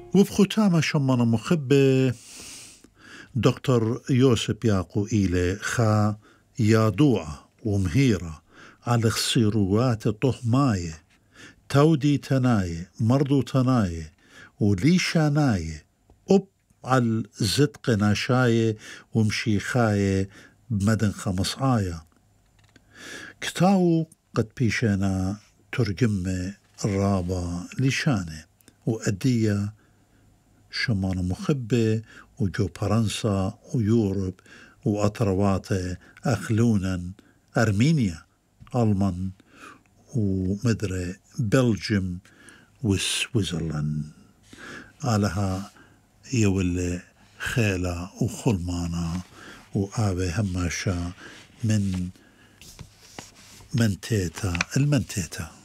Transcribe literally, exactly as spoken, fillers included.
وبختامة شمنا مخبة دكتور يوسف ياقو إلي خا يادوعة ومهيرة على خصيروات طهماية تودي تناية مرضو تناية وليشاناية أب على زدق ناشاية ومشيخاية بمدن خمسعاية كتاو قد بيشانا ترجمة الرابة لشانة وأدية شمان مخبة وجو فرنسا ويوروب وأطرواتة أخلونا أرمينيا ألمان ومدري بلجيم وسويسرلاند علىها يولي خيلة وخلمانة وآبي هماشا من منتيتا المنتيتا.